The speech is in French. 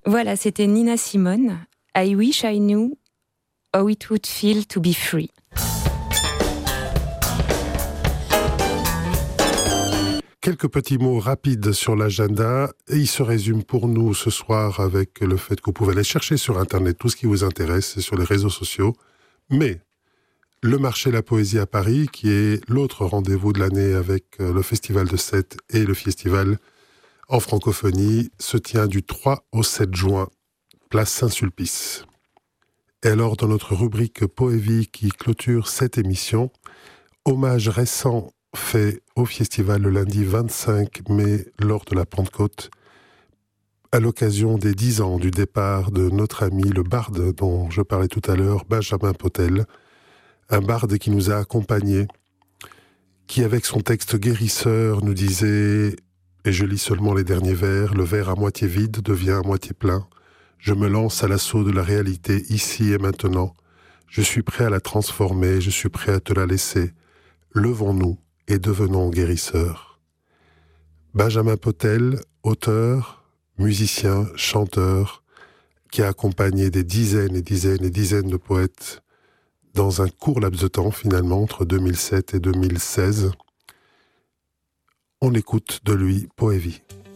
Voilà, c'était Nina Simone. I wish I knew how it would feel to be free. Quelques petits mots rapides sur l'agenda, et il se résume pour nous ce soir avec le fait que vous pouvez aller chercher sur Internet tout ce qui vous intéresse et sur les réseaux sociaux. Mais le marché La Poésie à Paris, qui est l'autre rendez-vous de l'année avec le Festival de Sète et le festival en francophonie, se tient du 3 au 7 juin, place Saint-Sulpice. Et alors, dans notre rubrique Poévie qui clôture cette émission, hommage récent fait au festival le lundi 25 mai lors de la Pentecôte, à l'occasion des 10 ans du départ de notre ami le barde dont je parlais tout à l'heure, Benjamin Potel, un barde qui nous a accompagnés, qui avec son texte guérisseur nous disait, et je lis seulement les derniers vers, le verre à moitié vide devient à moitié plein, je me lance à l'assaut de la réalité ici et maintenant, je suis prêt à la transformer, je suis prêt à te la laisser, levons-nous et devenons guérisseurs. Benjamin Potel, auteur, musicien, chanteur, qui a accompagné des dizaines et dizaines et dizaines de poètes dans un court laps de temps finalement, entre 2007 et 2016. On écoute de lui Poévie.